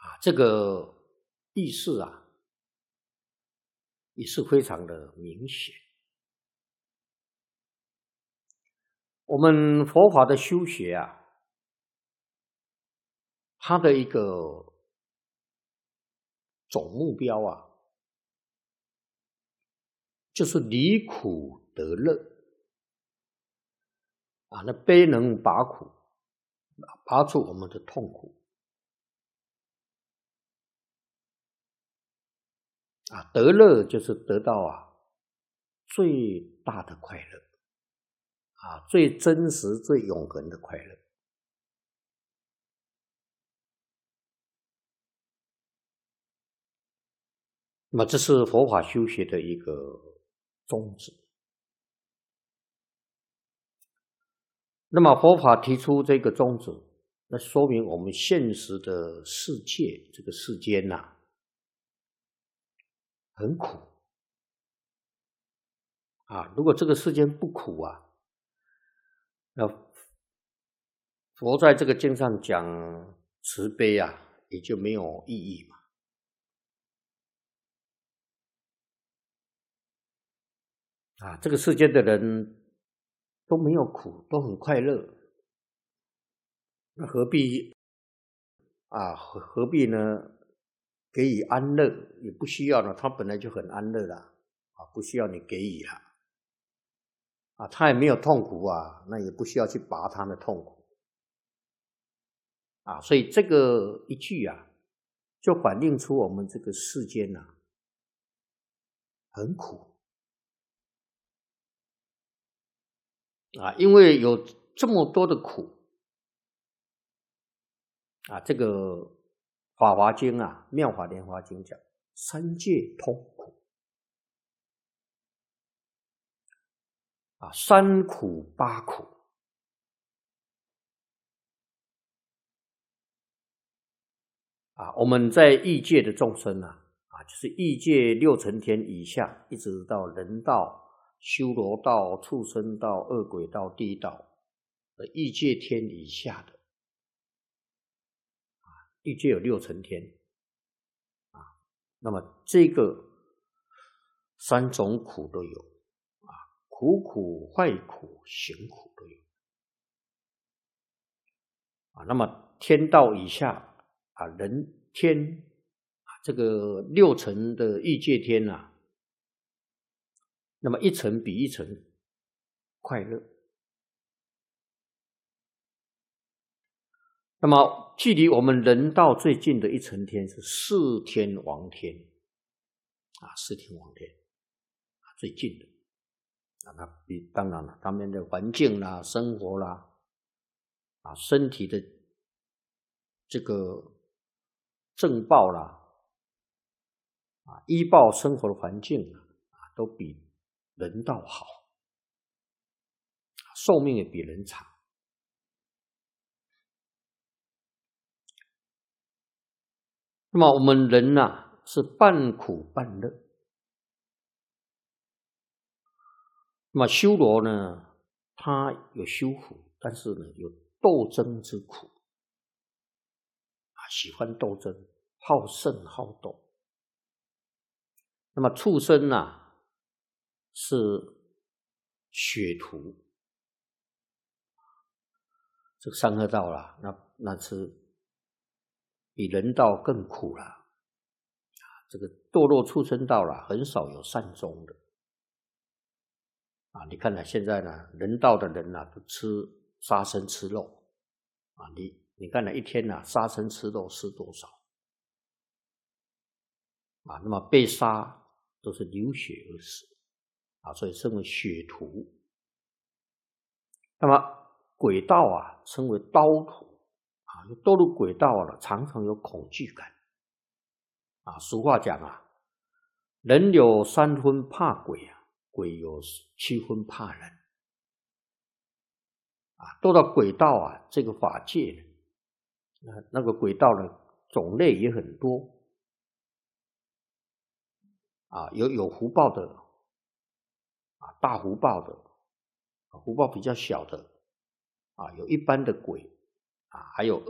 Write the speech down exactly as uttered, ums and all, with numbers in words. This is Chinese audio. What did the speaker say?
啊，这个意思啊，也是非常的明显。我们佛法的修学啊，它的一个总目标啊，就是离苦得乐啊，那悲能拔苦，拔除我们的痛苦啊，得乐就是得到啊最大的快乐啊，最真实、最永恒的快乐。那么这是佛法修学的一个宗旨。那么佛法提出这个宗旨，那说明我们现实的世界，这个世间呐、啊，很苦啊。如果这个世间不苦啊，那佛在这个经上讲慈悲啊，也就没有意义嘛。啊，这个世间的人都没有苦，都很快乐，那何必啊？何何必呢？给予安乐也不需要了，他本来就很安乐了啊，不需要你给予了啊，他也没有痛苦啊，那也不需要去拔他的痛苦啊，所以这个一句啊，就反映出我们这个世间啊很苦啊，因为有这么多的苦啊，这个《法华经》啊，《妙法莲华经》讲三界痛苦啊，三苦八苦啊，我们在欲界的众生啊，啊，就是欲界六层天以下，一直到人道、修罗道、畜生道、恶鬼道、地狱道的欲界天以下的啊，欲界有六层天啊，那么这个三种苦都有啊，苦苦、坏苦、行苦都有啊。那么天道以下啊，人天啊，这个六层的欲界天啊，那么一层比一层快乐。那么距离我们人道最近的一层天是四天王天啊，四天王天啊，最近的啊，那比当然了，他们的环境啦、生活啦啊，身体的这个正报啦啊，医报生活的环境啊，都比人道好，寿命也比人长。那么我们人呐、啊，是半苦半乐。那么修罗呢，他有修苦，但是呢有斗争之苦啊，喜欢斗争，好胜好斗。那么畜生呢、啊，是血屠，这个三恶道啦，那那是比人道更苦了。这个堕落畜生道啦，很少有善终的。啊，你看呢，现在呢，人道的人呢，都吃杀生吃肉啊，你你看呢，一天呢，杀生吃肉吃多少啊？那么被杀都是流血而死啊，所以称为血屠。那么鬼道啊，称为刀屠啊，堕入鬼道了，常常有恐惧感啊。俗话讲啊，人有三分怕鬼啊，鬼有七分怕人啊。堕到鬼道啊，这个法界那那个鬼道的种类也很多啊，有有福报的啊，大福报的，福报比较小的啊，有一般的鬼啊，还有